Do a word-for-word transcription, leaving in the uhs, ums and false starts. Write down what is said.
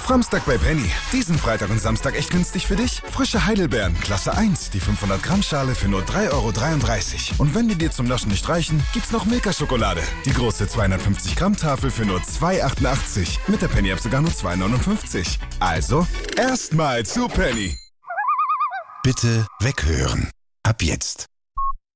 Framstag bei Penny. Diesen Freitag und Samstag echt günstig für dich. Frische Heidelbeeren, Klasse eins, die fünfhundert Gramm Schale für nur drei Euro dreiunddreißig. Und wenn die dir zum Naschen nicht reichen, gibt's noch Milka-Schokolade. Die große zweihundertfünfzig Gramm Tafel für nur zwei Euro achtundachtzig. Mit der Penny-App sogar nur zwei Euro neunundfünfzig. Also, erstmal zu Penny. Bitte weghören. Ab jetzt.